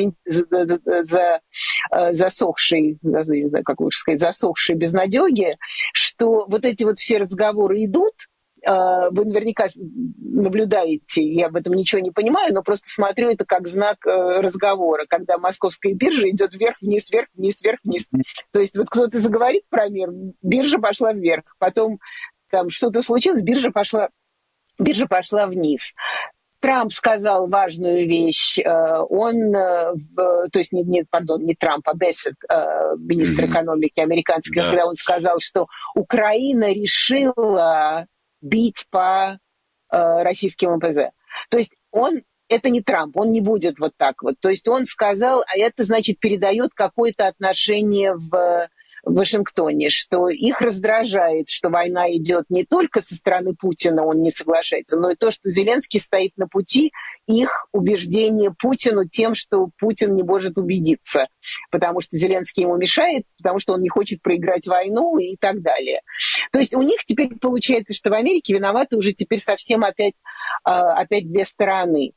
засохшей, не знаю, как лучше сказать, засохшей безнадёге, что вот эти вот все разговоры идут, вы наверняка наблюдаете, я об этом ничего не понимаю, но просто смотрю это как знак разговора, когда московская биржа идет вверх-вниз, вверх-вниз, вверх-вниз. То есть вот кто-то заговорит про мир, биржа пошла вверх, потом там что-то случилось, биржа пошла Биржа пошла вниз. Трамп сказал важную вещь. Он, то есть, не, не, пардон, не Трамп, а Бессет, министр экономики американский, да. Когда он сказал, что Украина решила бить по российским эм пэ зэ. То есть он, это не Трамп, он не будет вот так вот. То есть он сказал, а это, значит, передает какое-то отношение в... в Вашингтоне, что их раздражает, что война идет не только со стороны Путина, он не соглашается, но и то, что Зеленский стоит на пути их убеждения Путину тем, что Путин не может убедиться, потому что Зеленский ему мешает, потому что он не хочет проиграть войну и так далее. То есть у них теперь получается, что в Америке виноваты уже теперь совсем опять, опять две стороны.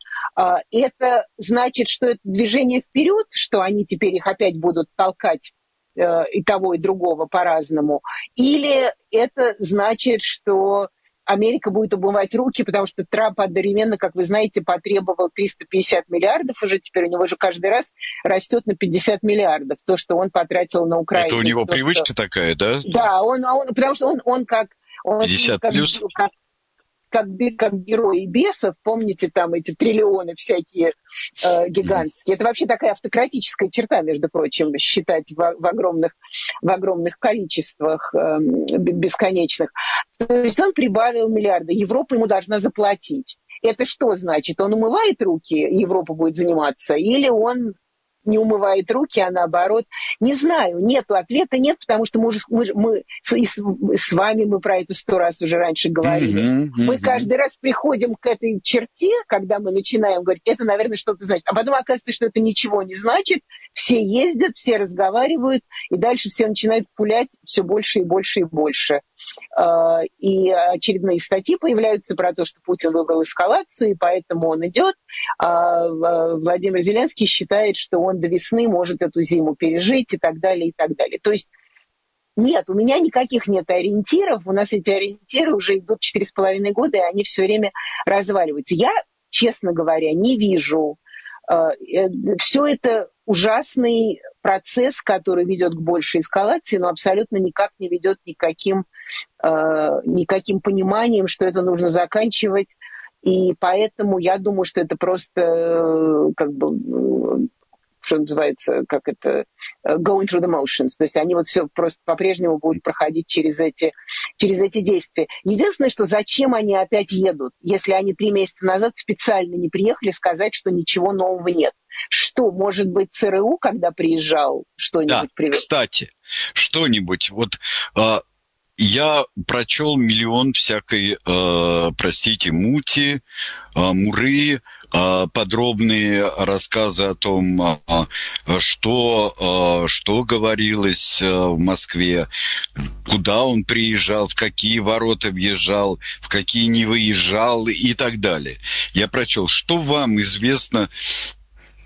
Это значит, что это движение вперед, что они теперь их опять будут толкать и того, и другого по-разному. Или это значит, что Америка будет умывать руки, потому что Трамп одновременно, как вы знаете, потребовал триста пятьдесят миллиардов уже, теперь у него же каждый раз растет на пятьдесят миллиардов, то, что он потратил на Украину. Это у него то, привычка что... такая, да? Да, он, он, потому что он, он как... Он, пятьдесят как, плюс? Как, как, как герои бесов, помните, там эти триллионы всякие э, гигантские. Это вообще такая автократическая черта, между прочим, считать в, в, огромных, в огромных количествах э, бесконечных. То есть он прибавил миллиарды. Европа ему должна заплатить. Это что значит? Он умывает руки, Европа будет заниматься, или он не умывает руки, а наоборот. Не знаю, нету ответа, нет, потому что мы, уже, мы, мы с, с вами мы про это сто раз уже раньше говорили. Mm-hmm, mm-hmm. Мы каждый раз приходим к этой черте, когда мы начинаем говорить, это, наверное, что-то значит. А потом оказывается, что это ничего не значит. Все ездят, все разговаривают, и дальше все начинают пулять все больше и больше и больше. И очередные статьи появляются про то, что Путин выбрал эскалацию, и поэтому он идет. А Владимир Зеленский считает, что он до весны может эту зиму пережить и так далее, и так далее. То есть нет, у меня никаких нет ориентиров. У нас эти ориентиры уже идут четыре с половиной года, и они все время разваливаются. Я, честно говоря, не вижу. Все это ужасный процесс, который ведет к большей эскалации, но абсолютно никак не ведет никаким, никаким пониманием, что это нужно заканчивать. И поэтому я думаю, что это просто как бы... что называется, как это, going through the motions. То есть они вот все просто по-прежнему будут проходить через эти, через эти действия. Единственное, что зачем они опять едут, если они три месяца назад специально не приехали сказать, что ничего нового нет. Что, может быть, ЦРУ, когда приезжал, что-нибудь да, привез? Кстати, что-нибудь, вот... А... Я прочел миллион всякой, э, простите, мути, э, муры, э, подробные рассказы о том, э, что, э, что говорилось э, в Москве, куда он приезжал, в какие ворота въезжал, в какие не выезжал и так далее. Я прочел, что вам известно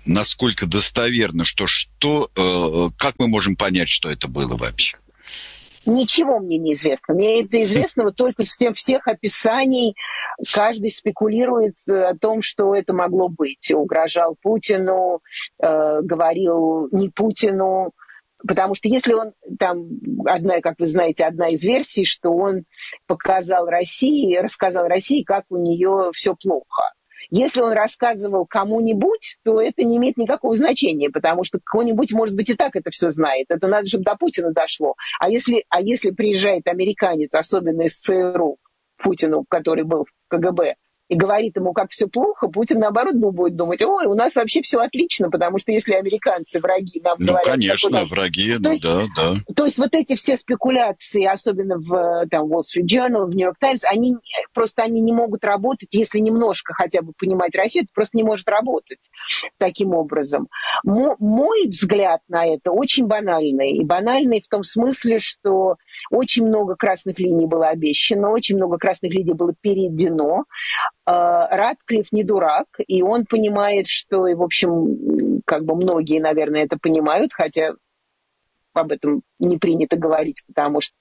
насколько достоверно, что, что э, как мы можем понять, что это было вообще? Ничего мне не известно. Мне это известно вот только с тем всех описаний. Каждый спекулирует о том, что это могло быть. Угрожал Путину, э, говорил не Путину. Потому что если он, там, одна, как вы знаете, одна из версий, что он показал России, рассказал России, как у нее все плохо. Если он рассказывал кому-нибудь, то это не имеет никакого значения, потому что кто-нибудь, может быть, и так это все знает. Это надо, чтобы до Путина дошло. А если, а если приезжает американец, особенно из ЦРУ, Путину, который был в КГБ, и говорит ему, как все плохо, Путин, наоборот, будет думать, ой, у нас вообще все отлично, потому что если американцы враги нам ну, говорят... Ну, конечно, нас... враги, то ну есть, да, да. То есть вот эти все спекуляции, особенно в там, Wall Street Journal, в New York Times, они просто они не могут работать, если немножко хотя бы понимать Россию, это просто не может работать таким образом. Мо- мой взгляд на это очень банальный. И банальный в том смысле, что очень много красных линий было обещано, очень много красных линий было перейдено. Ратклифф не дурак, и он понимает, что, и, в общем, как бы многие, наверное, это понимают, хотя об этом не принято говорить, потому что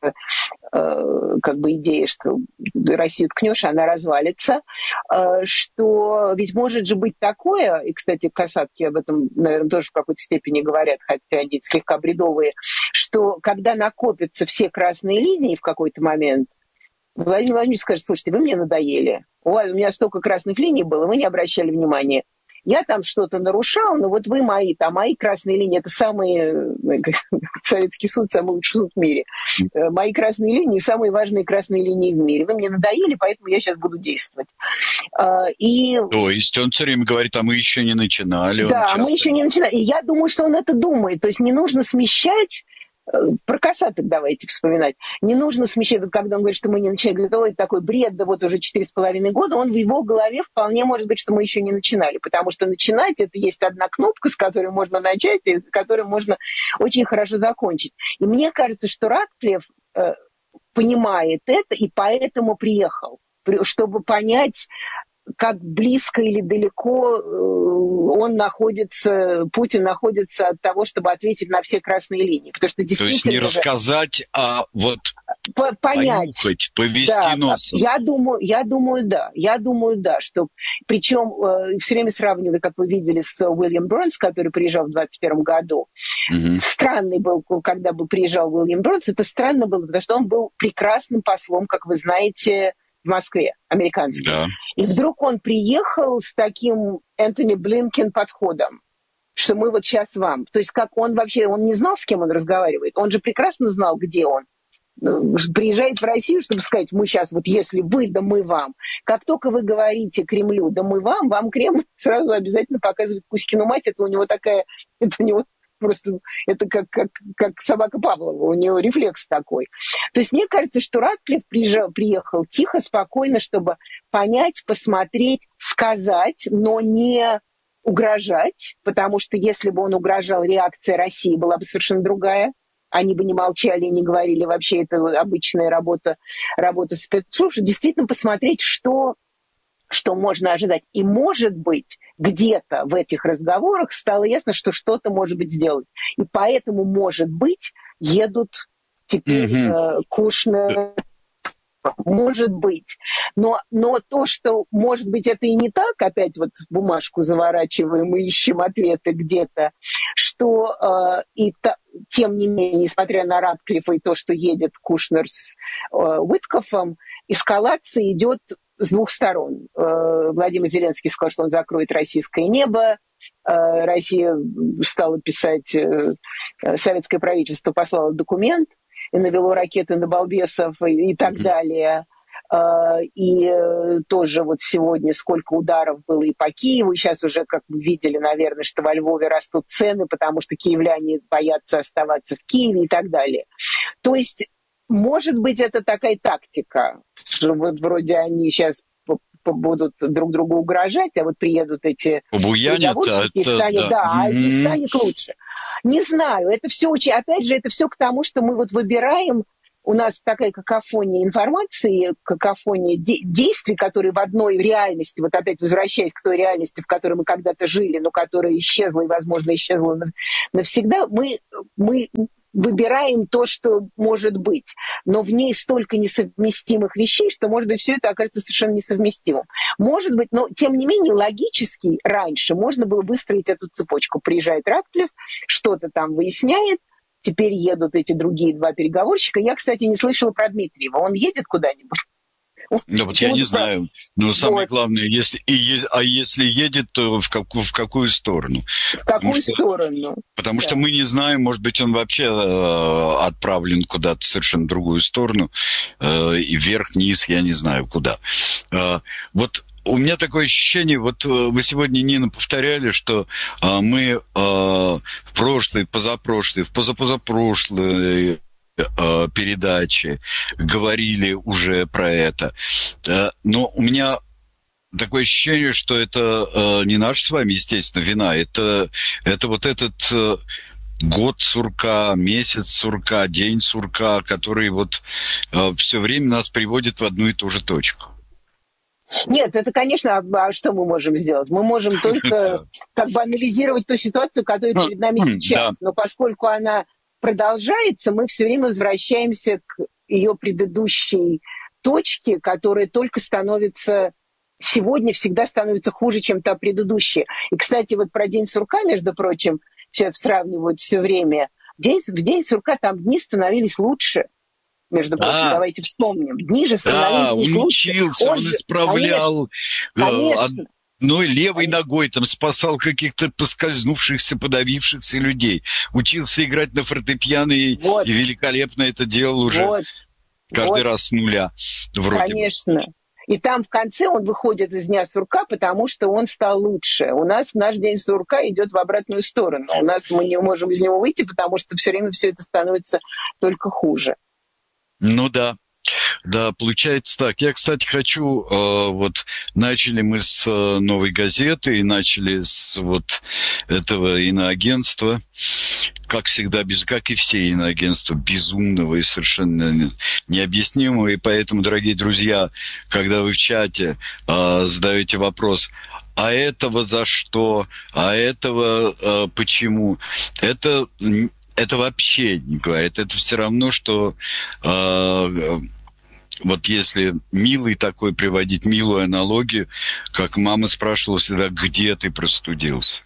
э, как бы идея, что Россию ткнешь, она развалится, э, что ведь может же быть такое, и, кстати, касатки об этом, наверное, тоже в какой-то степени говорят, хотя они слегка бредовые, что когда накопятся все красные линии в какой-то момент, Владимир Владимирович скажет, слушайте, вы мне надоели. Ой, у меня столько красных линий было, вы не обращали внимания. Я там что-то нарушал, но вот вы мои, там мои красные линии, это самые, Советский суд, самый лучший суд в мире. Мои красные линии, самые важные красные линии в мире. Вы мне надоели, поэтому я сейчас буду действовать. И... То есть он все время говорит, а мы еще не начинали. Да, мы еще не начинали. И я думаю, что он это думает. То есть не нужно смещать. Про косаток давайте вспоминать. Не нужно смещать, вот когда он говорит, что мы не начинали, говорит, ой, такой бред, да вот уже четыре с половиной года, он в его голове вполне может быть, что мы еще не начинали, потому что начинать, это есть одна кнопка, с которой можно начать, и с которой можно очень хорошо закончить. И мне кажется, что Ратклифф э, понимает это и поэтому приехал, чтобы понять, как близко или далеко он находится, Путин находится от того, чтобы ответить на все красные линии. Потому что действительно... То есть не рассказать, а вот понять, понюхать, повести да, носом. Я думаю, я думаю, да. Я думаю, да. Что, причем э, все время сравнивали, как вы видели, с Уильям Бернс, который приезжал в двадцать первом году. Угу. Странный был, когда бы приезжал Уильям Бернс, это странно было, потому что он был прекрасным послом, как вы знаете, в Москве, американский. Да. И вдруг он приехал с таким Энтони Блинкен подходом, что мы вот сейчас вам. То есть как он вообще, он не знал, с кем он разговаривает. Он же прекрасно знал, где он. Приезжает в Россию, чтобы сказать, мы сейчас, вот если вы, да мы вам. Как только вы говорите Кремлю, да мы вам, вам Кремль сразу обязательно показывает Кузькину мать. Это у него такая, это у него просто, это как, как, как собака Павлова, у него рефлекс такой. То есть мне кажется, что Ратклифф приезжал, приехал тихо, спокойно, чтобы понять, посмотреть, сказать, но не угрожать, потому что если бы он угрожал, реакция России была бы совершенно другая. Они бы не молчали и не говорили, вообще это обычная работа, работа спецслужб. Действительно посмотреть, что, что можно ожидать. И, может быть, где-то в этих разговорах стало ясно, что что-то может быть сделать. И поэтому, может быть, едут теперь mm-hmm. э, Кушнер. Может быть. Но, но то, что, может быть, это и не так, опять вот бумажку заворачиваем и ищем ответы где-то, что э, и та, тем не менее, несмотря на Ратклиффа и то, что едет Кушнер с э, Уиткофом, эскалация идет с двух сторон. Э, Владимир Зеленский сказал, что он закроет российское небо. Э, Россия стала писать, э, советское правительство послало документ, и навело ракеты на балбесов и, и так mm-hmm. далее. И тоже вот сегодня сколько ударов было и по Киеву, и сейчас уже, как вы видели, наверное, что во Львове растут цены, потому что киевляне боятся оставаться в Киеве и так далее. То есть, может быть, это такая тактика, что вот вроде они сейчас будут друг другу угрожать, а вот приедут эти переговорщики, и станет, да, да mm-hmm. и станет лучше. Не знаю, это все очень, опять же, это все к тому, что мы вот выбираем у нас такая какофония информации, какофония де- действий, которые в одной реальности, вот опять возвращаясь к той реальности, в которой мы когда-то жили, но которая исчезла и, возможно, исчезла навсегда, мы, мы выбираем то, что может быть. Но в ней столько несовместимых вещей, что, может быть, все это окажется совершенно несовместимым. Может быть, но, тем не менее, логически раньше можно было выстроить эту цепочку. Приезжает Ратклифф, что-то там выясняет, теперь едут эти другие два переговорщика. Я, кстати, не слышала про Дмитриева. Он едет куда-нибудь? Да вот я не знаю. Но самое вот. главное, если, и, а если едет, то в какую, в какую сторону? В какую что, сторону? Потому да. что мы не знаем, может быть, он вообще э, отправлен куда-то совершенно другую сторону, э, и вверх-вниз, я не знаю куда. Э, вот у меня такое ощущение, вот вы сегодня, Нина, повторяли, что э, мы э, в прошлой, позапрошлой, в позапозапрошлой передачи говорили уже про это. Но у меня такое ощущение, что это не наша с вами, естественно, вина. Это, это вот этот год сурка, месяц сурка, день сурка, который вот все время нас приводит в одну и ту же точку. Нет, это, конечно, а что мы можем сделать? Мы можем только как бы анализировать ту ситуацию, которая перед нами сейчас. Но поскольку она продолжается, мы все время возвращаемся к ее предыдущей точке, которая только становится сегодня, всегда становится хуже, чем та предыдущая. И, кстати, вот про День сурка, между прочим, сейчас сравнивают все время. День, в День сурка там дни становились лучше. Между прочим, да. Давайте вспомним. Дни же становились да, он лучше. Учился, он, он исправлял. Конечно. конечно. Ну, левой ногой там спасал каких-то поскользнувшихся, подавившихся людей. Учился играть на фортепиано и, вот. и великолепно это делал уже вот. каждый вот. раз с нуля. Вроде Конечно. бы. И там в конце он выходит из Дня сурка, потому что он стал лучше. У нас наш День сурка идет в обратную сторону. У нас мы не можем из него выйти, потому что все время все это становится только хуже. Ну да. Да, получается так. Я, кстати, хочу, э, вот начали мы с э, «Новой газеты» и начали с вот этого иноагентства, как всегда, без, как и все иноагентства, безумного и совершенно необъяснимого. И поэтому, дорогие друзья, когда вы в чате э, задаете вопрос, а этого за что, а этого э, почему, это... Это вообще не говорит. Это все равно, что э, вот если милый такой приводить милую аналогию, как мама спрашивала всегда, где ты простудился?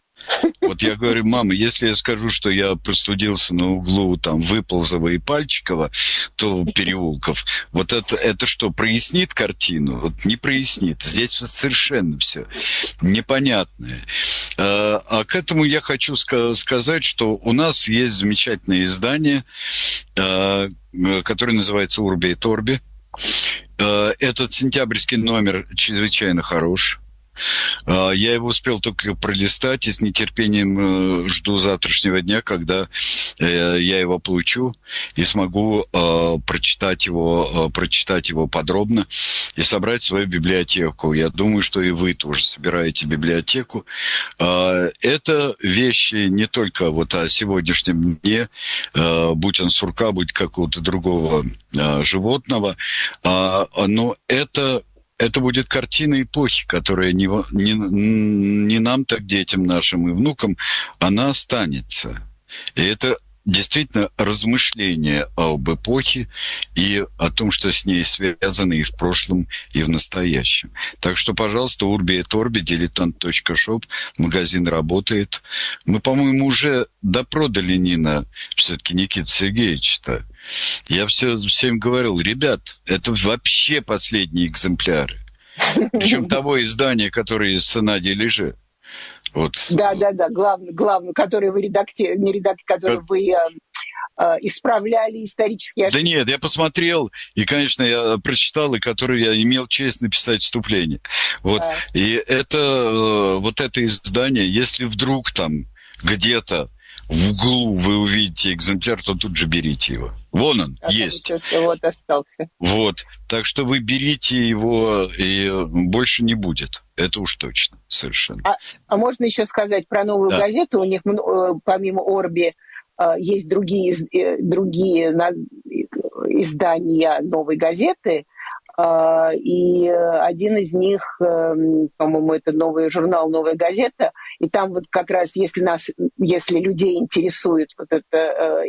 Вот я говорю, мама, если я скажу, что я простудился на углу там Выползова и Пальчикова, то переулков, вот это, это что, прояснит картину? Вот не прояснит. Здесь вот совершенно все непонятное. А, а к этому я хочу ска- сказать, что у нас есть замечательное издание, а, которое называется «Урби и Торби». А, этот сентябрьский номер чрезвычайно хорош. Я его успел только пролистать и с нетерпением жду завтрашнего дня, когда я его получу и смогу прочитать его, прочитать его подробно и собрать свою библиотеку. Я думаю, что и вы тоже собираете библиотеку. Это вещи не только вот о сегодняшнем дне, будь он сурка, будь какого-то другого животного, но это Это будет картина эпохи, которая не, не, не нам, так детям нашим и внукам, она останется. И это действительно размышление об эпохе и о том, что с ней связано и в прошлом, и в настоящем. Так что, пожалуйста, Урби и Торби, дилетант точка шоп, магазин работает. Мы, по-моему, уже допродали, Нина, все-таки Никита Сергеевич-то. Я все, всем говорил, ребят, это вообще последние экземпляры. Причем того издания, которое с Надей Леже. Вот. Да, да, да, главное, главное, которое вы редакти... не редакти... которое как... вы э, э, исправляли исторические ошибки. Да нет, я посмотрел, и, конечно, я прочитал, и который я имел честь написать вступление. Вот. Да. И это, э, вот это издание, если вдруг там где-то в углу вы увидите экземпляр, то тут же берите его. Вон он, а есть. Вот остался. Вот. Так что вы берите его, и больше не будет. Это уж точно, совершенно. А, а можно еще сказать про «Новую да. газету? У них, помимо Орби, есть другие, другие издания «Новой газеты», и один из них, по-моему, это новый журнал «Новая газета», и там вот как раз, если нас, если людей интересует вот это